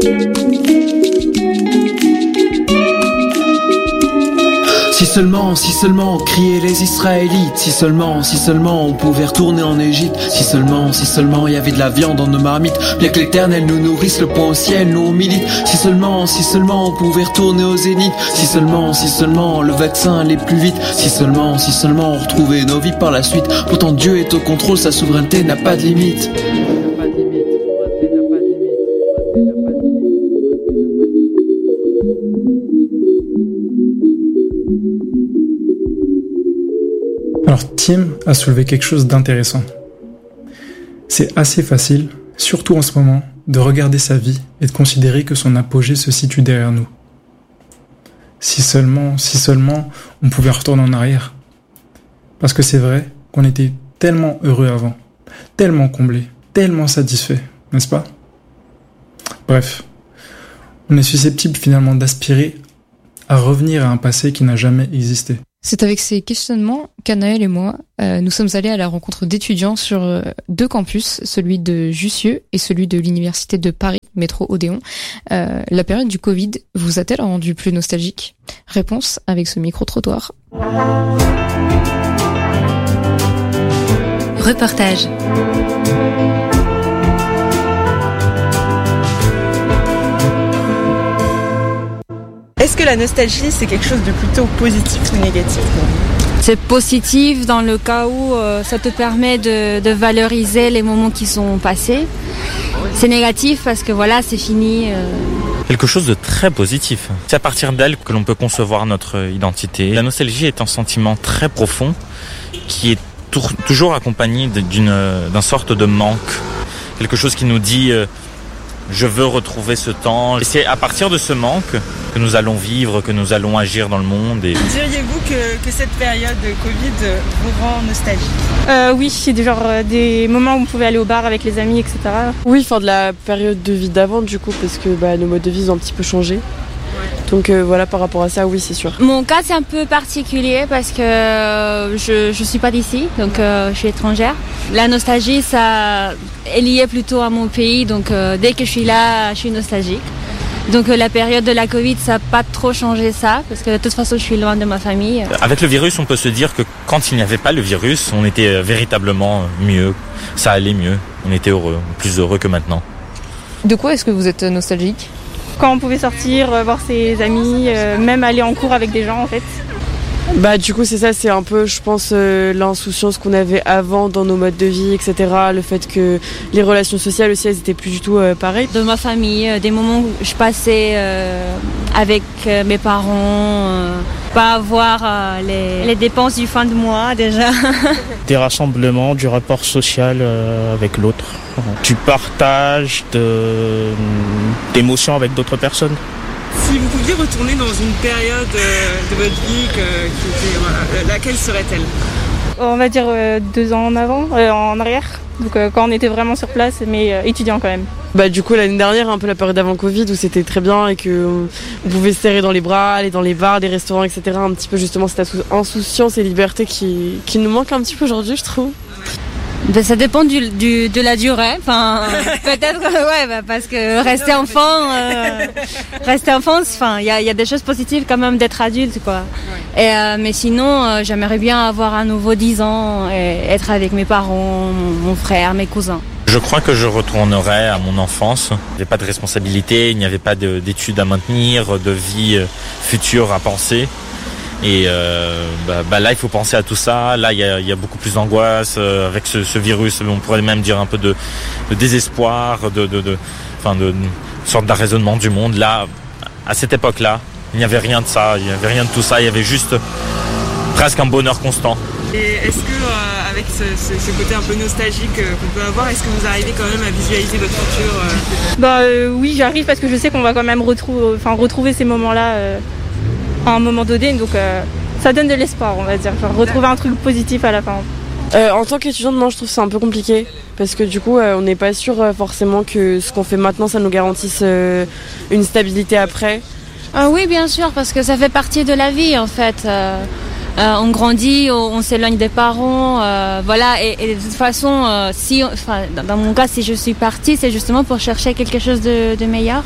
Si seulement, criaient les Israélites. Si seulement, on pouvait retourner en Égypte. Si seulement, y avait de la viande dans nos marmites. Bien que l'Éternel nous nourrisse, le point au ciel, nous on milite. Si seulement, on pouvait retourner au zénith. Si seulement, le vaccin allait plus vite. Si seulement, on retrouvait nos vies par la suite. Pourtant Dieu est au contrôle, sa souveraineté n'a pas de limite. Alors Tim a soulevé quelque chose d'intéressant. C'est assez facile, surtout en ce moment, de regarder sa vie et de considérer que son apogée se situe derrière nous. Si seulement, on pouvait retourner en arrière. Parce que c'est vrai qu'on était tellement heureux avant, tellement comblés, tellement satisfaits, n'est-ce pas ? Bref, on est susceptible finalement d'aspirer à revenir à un passé qui n'a jamais existé. C'est avec ces questionnements qu'Anaël et moi, nous sommes allés à la rencontre d'étudiants sur 2 campus, celui de Jussieu et celui de l'Université de Paris, métro Odéon. La période du Covid vous a-t-elle rendu plus nostalgique ? Réponse avec ce micro-trottoir. Reportage. Est-ce que la nostalgie, c'est quelque chose de plutôt positif ou négatif ? C'est positif dans le cas où ça te permet de valoriser les moments qui sont passés. C'est négatif parce que voilà, c'est fini. Quelque chose de très positif. C'est à partir d'elle que l'on peut concevoir notre identité. La nostalgie est un sentiment très profond qui est toujours accompagné d'un sorte de manque. Quelque chose qui nous dit je veux retrouver ce temps. Et c'est à partir de ce manque que nous allons vivre, que nous allons agir dans le monde. Et... Diriez-vous que cette période de Covid vous rend nostalgique ? Oui, c'est des moments où on pouvait aller au bar avec les amis, etc. Oui, de la période de vie d'avant du coup, parce que nos modes de vie ont un petit peu changé. Donc voilà, par rapport à ça, oui, c'est sûr. Mon cas, c'est un peu particulier parce que je suis pas d'ici, donc je suis étrangère. La nostalgie, ça est lié plutôt à mon pays, donc dès que je suis là, je suis nostalgique. Donc la période de la Covid, ça n'a pas trop changé ça, parce que de toute façon, je suis loin de ma famille. Avec le virus, on peut se dire que quand il n'y avait pas le virus, on était véritablement mieux, ça allait mieux, on était heureux, plus heureux que maintenant. De quoi est-ce que vous êtes nostalgique ? Quand on pouvait sortir, voir ses amis, même aller en cours avec des gens en fait. Du coup c'est ça, c'est un peu je pense l'insouciance qu'on avait avant dans nos modes de vie, etc. Le fait que les relations sociales aussi elles étaient plus du tout pareilles. De ma famille, des moments où je passais avec mes parents, pas avoir les dépenses du fin de mois déjà. Des rassemblements, du rapport social avec l'autre, du partage d'émotions avec d'autres personnes. Si vous pouviez retourner dans une période de votre vie qui était, laquelle serait-elle ? On va dire 2 ans en arrière. Donc quand on était vraiment sur place, mais étudiant quand même. Du coup l'année dernière, un peu la période avant Covid où c'était très bien et qu'on pouvait se serrer dans les bras, aller dans les bars, des restaurants, etc. Un petit peu justement cette insouciance et liberté qui nous manque un petit peu aujourd'hui, je trouve. Ça dépend de la durée. Enfin, peut-être, parce que rester enfant, il y a des choses positives quand même d'être adulte, quoi. Et mais sinon, j'aimerais bien avoir à nouveau 10 ans et être avec mes parents, mon frère, mes cousins. Je crois que je retournerai à mon enfance. Il n'y avait pas de responsabilité, il n'y avait pas d'études à maintenir, de vie future à penser. Et là, il faut penser à tout ça. Là, il y a beaucoup plus d'angoisse avec ce virus. On pourrait même dire un peu de désespoir, de sorte d'arraisonnement du monde. Là, à cette époque-là, il n'y avait rien de ça. Il n'y avait rien de tout ça. Il y avait juste presque un bonheur constant. Et est-ce que, avec ce côté un peu nostalgique qu'on peut avoir, est-ce que vous arrivez quand même à visualiser votre futur Oui, j'arrive parce que je sais qu'on va quand même retrouver ces moments-là. À un moment donné, donc ça donne de l'espoir, on va dire, retrouver un truc positif à la fin. En tant qu'étudiante, moi je trouve que c'est un peu compliqué parce que du coup on n'est pas sûr forcément que ce qu'on fait maintenant ça nous garantisse une stabilité après. Oui, bien sûr, parce que ça fait partie de la vie en fait. on grandit, on s'éloigne des parents, voilà. Et de toute façon, dans mon cas, si je suis partie, c'est justement pour chercher quelque chose de meilleur.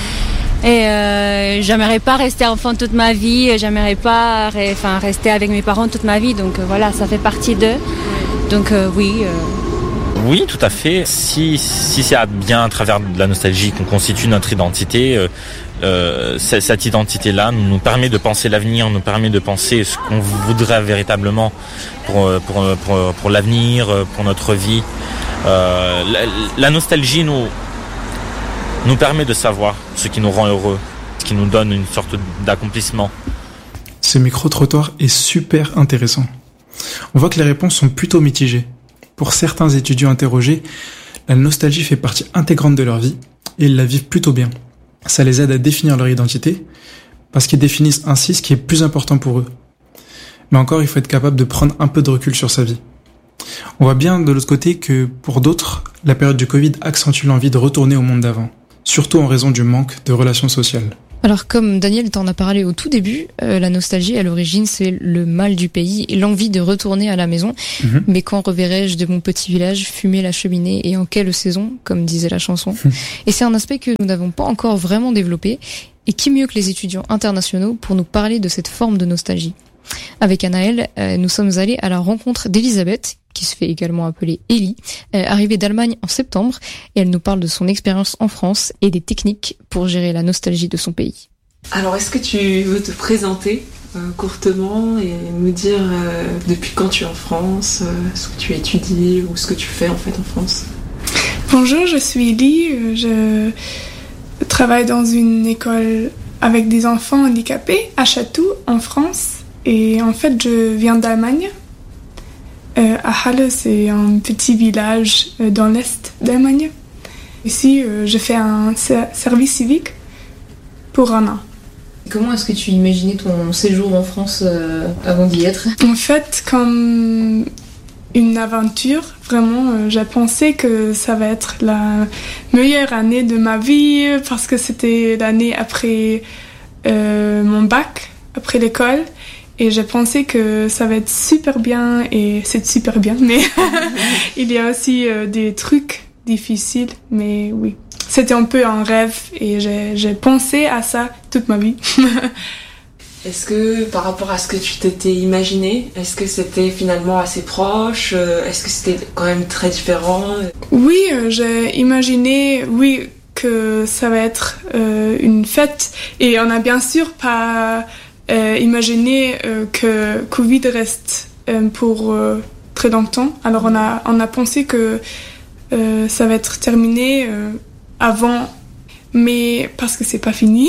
Et j'aimerais pas rester enfant toute ma vie, j'aimerais pas rester avec mes parents toute ma vie. Donc voilà, ça fait partie d'eux. Donc oui. Oui, tout à fait. Si c'est bien à travers de la nostalgie qu'on constitue notre identité, cette identité-là nous permet de penser l'avenir, nous permet de penser ce qu'on voudrait véritablement pour l'avenir, pour notre vie. La nostalgie nous permet de savoir ce qui nous rend heureux, ce qui nous donne une sorte d'accomplissement. Ce micro-trottoir est super intéressant. On voit que les réponses sont plutôt mitigées. Pour certains étudiants interrogés, la nostalgie fait partie intégrante de leur vie et ils la vivent plutôt bien. Ça les aide à définir leur identité parce qu'ils définissent ainsi ce qui est plus important pour eux. Mais encore, il faut être capable de prendre un peu de recul sur sa vie. On voit bien de l'autre côté que pour d'autres, la période du Covid accentue l'envie de retourner au monde d'avant, surtout en raison du manque de relations sociales. Alors comme Daniel t'en a parlé au tout début, la nostalgie à l'origine c'est le mal du pays et l'envie de retourner à la maison. Mais quand reverrai-je de mon petit village fumer la cheminée et en quelle saison, comme disait la chanson. Et c'est un aspect que nous n'avons pas encore vraiment développé. Et qui mieux que les étudiants internationaux pour nous parler de cette forme de nostalgie. Avec Anaël, nous sommes allés à la rencontre d'Elisabeth, qui se fait également appeler Ellie, arrivée d'Allemagne en septembre, et elle nous parle de son expérience en France et des techniques pour gérer la nostalgie de son pays. Alors, est-ce que tu veux te présenter courtement et nous dire depuis quand tu es en France, ce que tu étudies ou ce que tu fais en fait en France? Bonjour, je suis Ellie, je travaille dans une école avec des enfants handicapés à Chatou, en France. Et en fait, je viens d'Allemagne. À Halle, c'est un petit village dans l'est d'Allemagne. Ici, je fais un service civique pour un an. Comment est-ce que tu imaginais ton séjour en France avant d'y être? En fait, comme une aventure, vraiment, j'ai pensé que ça va être la meilleure année de ma vie parce que c'était l'année après mon bac, après l'école. Et j'ai pensé que ça va être super bien, et c'est super bien, mais il y a aussi des trucs difficiles, mais oui. C'était un peu un rêve, et j'ai pensé à ça toute ma vie. Est-ce que, par rapport à ce que tu t'étais imaginé, est-ce que c'était finalement assez proche? Est-ce que c'était quand même très différent? Oui, j'ai imaginé, oui, que ça va être une fête, et on a bien sûr pas... imaginer que Covid reste pour très longtemps. Alors on a pensé que ça va être terminé avant, mais parce que c'est pas fini.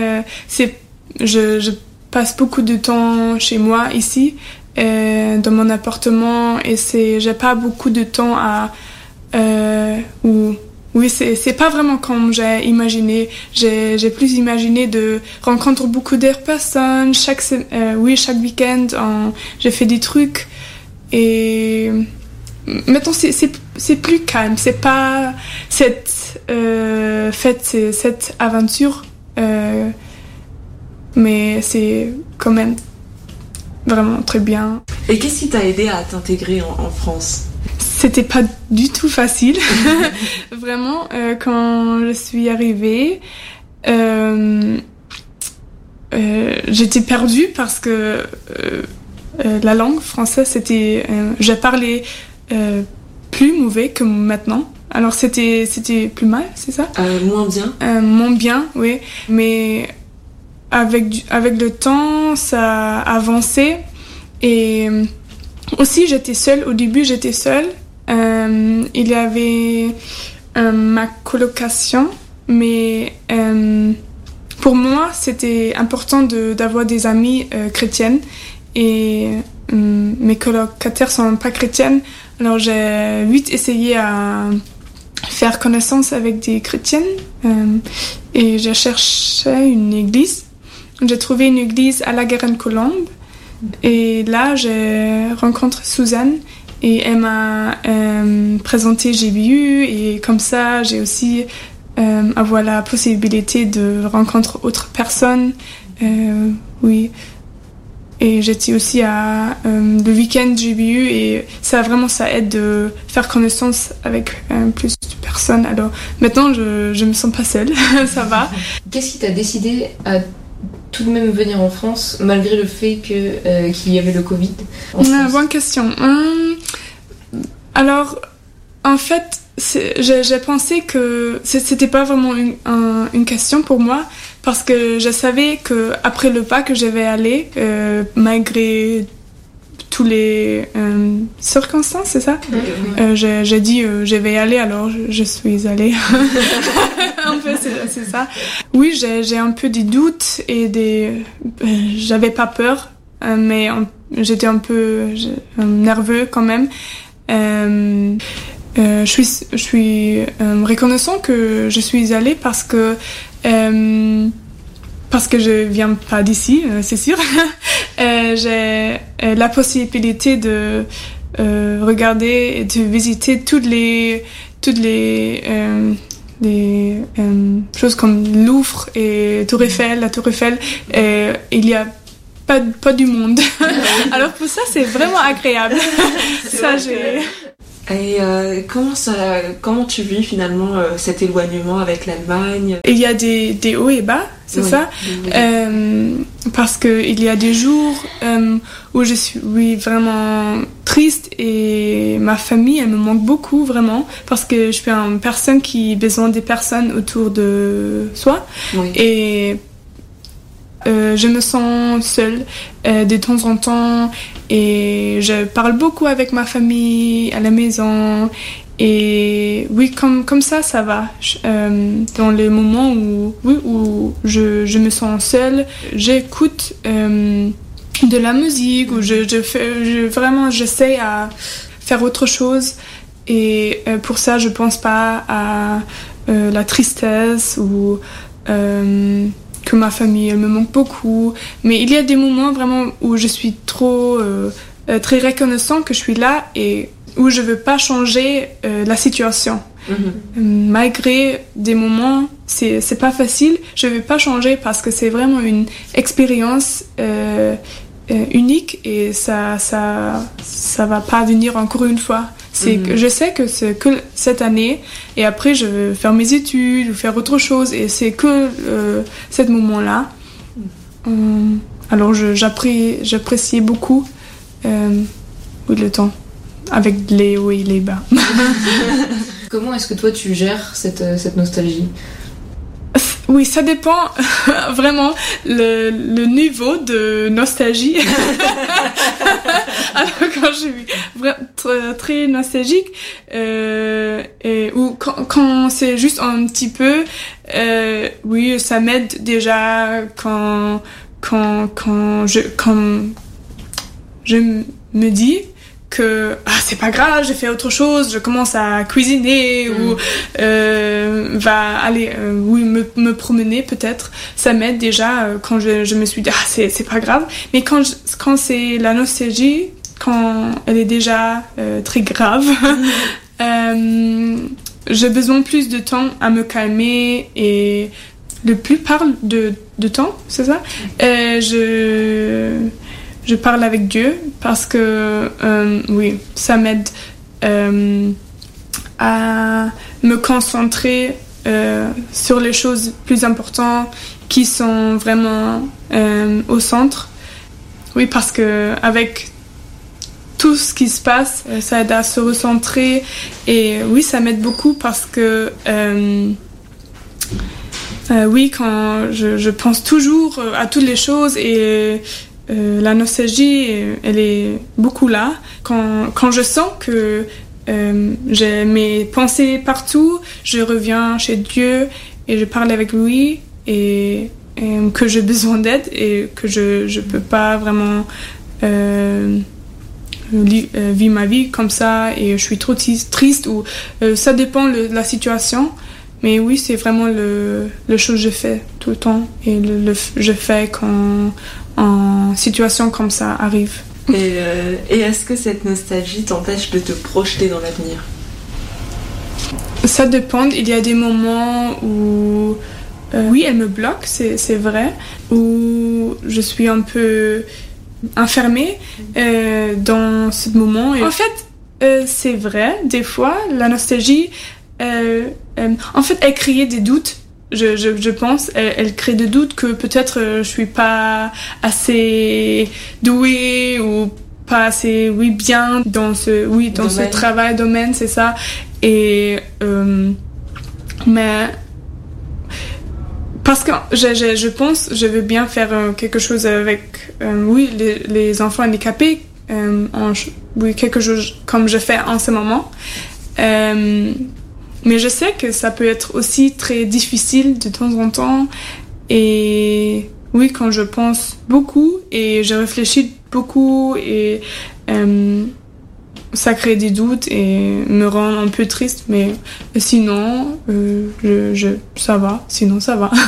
Je passe beaucoup de temps chez moi ici, dans mon appartement, et j'ai pas beaucoup de temps à oui, c'est pas vraiment comme j'ai imaginé. J'ai plus imaginé de rencontrer beaucoup de personnes. Chaque week-end, j'ai fait des trucs. Et maintenant, c'est plus calme. C'est pas cette fête, c'est cette aventure. Mais c'est quand même vraiment très bien. Et qu'est-ce qui t'a aidé à t'intégrer en France ? C'était pas du tout facile. Vraiment, quand je suis arrivée, j'étais perdue parce que la langue française, je parlais plus mauvais que maintenant. Alors c'était plus mal, c'est ça? Moins bien. Moins bien, oui. Mais avec le temps, ça a avancé. Et aussi, j'étais seule. Au début, j'étais seule. Il y avait ma colocation, mais pour moi, c'était important d'avoir des amies chrétiennes. Et mes colocataires sont pas chrétiennes. Alors, j'ai vite essayé à faire connaissance avec des chrétiennes. Et j'ai cherché une église. J'ai trouvé une église à la Garenne-Colombe. Et là, j'ai rencontré Suzanne et elle m'a présenté GBU, et comme ça, j'ai aussi avoir la possibilité de rencontrer autres personnes. Oui. Et j'étais aussi à le week-end GBU et ça aide de faire connaissance avec plus de personnes. Alors maintenant, je me sens pas seule, ça va. Qu'est-ce qui t'a décidé à tout de même venir en France malgré le fait qu'il y avait le Covid en France? Bonne question. Alors, en fait, j'ai pensé que c'était pas vraiment une question pour moi parce que je savais que après le bac je vais aller malgré toutes les circonstances, c'est ça? J'ai dit je vais y aller, alors je suis allée. Un peu, c'est ça. Oui, j'ai un peu des doutes et j'avais pas peur, mais j'étais un peu nerveux quand même. Je suis reconnaissant que je suis allée parce que je viens pas d'ici, c'est sûr. J'ai la possibilité de regarder et de visiter toutes les choses comme Louvre et Tour Eiffel, la Tour Eiffel. Il y a pas du monde. Alors pour ça, c'est vraiment agréable. Ça, j'ai... Et comment tu vis finalement cet éloignement avec l'Allemagne? Il y a des hauts et bas, c'est ça? Oui. Parce qu'il y a des jours où je suis vraiment triste et ma famille, elle me manque beaucoup vraiment parce que je suis une personne qui a besoin des personnes autour de soi. Oui. Et je me sens seule de temps en temps et je parle beaucoup avec ma famille à la maison et oui, comme ça va. Dans les moments où je me sens seule, j'écoute de la musique ou j'essaie à faire autre chose et pour ça je pense pas à la tristesse ou que ma famille elle me manque beaucoup, mais il y a des moments vraiment où je suis très reconnaissant que je suis là et où je veux pas changer la situation. Malgré des moments c'est pas facile, je veux pas changer parce que c'est vraiment une expérience unique et ça va pas venir encore une fois. Je sais que c'est que cette année et après je vais faire mes études ou faire autre chose et c'est que ce moment-là. Alors j'apprécie beaucoup le temps avec les hauts et les bas. Comment est-ce que toi tu gères cette nostalgie? Oui, ça dépend vraiment le niveau de nostalgie. Alors quand je suis très, très nostalgique ou quand c'est juste un petit peu, oui, ça m'aide déjà quand je me dis que c'est pas grave, j'ai fait autre chose, je commence à cuisiner ou va aller me promener peut-être, ça m'aide déjà quand je me suis dit c'est pas grave, mais quand c'est la nostalgie, quand elle est déjà très grave, j'ai besoin plus de temps à me calmer et le plupart de temps, c'est ça, je parle avec Dieu parce que, oui, ça m'aide à me concentrer sur les choses plus importantes qui sont vraiment au centre. Oui, parce que avec tout ce qui se passe, ça aide à se recentrer et oui, ça m'aide beaucoup parce que oui, quand je pense toujours à toutes les choses et la nostalgie, elle est beaucoup là. Quand je sens que j'ai mes pensées partout, je reviens chez Dieu et je parle avec lui et que j'ai besoin d'aide et que je peux pas vraiment vivre ma vie comme ça et je suis trop triste ou ça dépend de la situation. Mais oui, c'est vraiment le chose que je fais tout le temps et je fais quand en situation comme ça arrive. Et est-ce que cette nostalgie t'empêche de te projeter dans l'avenir? Ça dépend. Il y a des moments où oui, elle me bloque, c'est vrai, où je suis un peu enfermée dans ce moment. Et en fait, c'est vrai, des fois, la nostalgie, en fait, elle crée des doutes. Je pense, elle crée des doutes que peut-être je suis pas assez douée ou pas assez bien dans ce domaine, c'est ça. Et mais parce que je pense je veux bien faire quelque chose avec les enfants handicapés, quelque chose comme je fais en ce moment. Mais je sais que ça peut être aussi très difficile de temps en temps. Et oui, quand je pense beaucoup et je réfléchis beaucoup et ça crée des doutes et me rend un peu triste. Mais sinon, ça va. Sinon, ça va.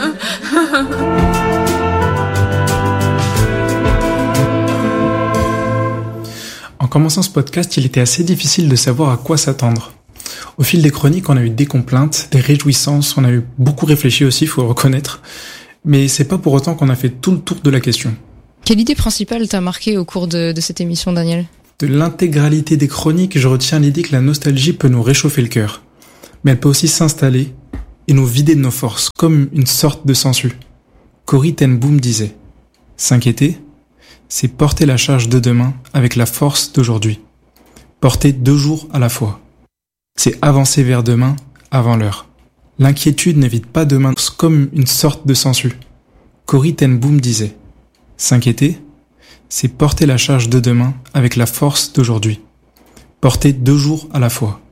En commençant ce podcast, il était assez difficile de savoir à quoi s'attendre. Au fil des chroniques, on a eu des complaintes, des réjouissances, on a eu beaucoup réfléchi aussi, faut le reconnaître. Mais c'est pas pour autant qu'on a fait tout le tour de la question. Quelle idée principale t'a marqué au cours de cette émission, Daniel ? De l'intégralité des chroniques, je retiens l'idée que la nostalgie peut nous réchauffer le cœur. Mais elle peut aussi s'installer et nous vider de nos forces, comme une sorte de sangsue. Corrie ten Boom disait « S'inquiéter, c'est porter la charge de demain avec la force d'aujourd'hui. Porter 2 jours à la fois. C'est avancer vers demain avant l'heure. L'inquiétude n'évite pas demain comme une sorte de sangsue. » Corrie ten Boom disait « S'inquiéter, c'est porter la charge de demain avec la force d'aujourd'hui. Porter 2 jours à la fois.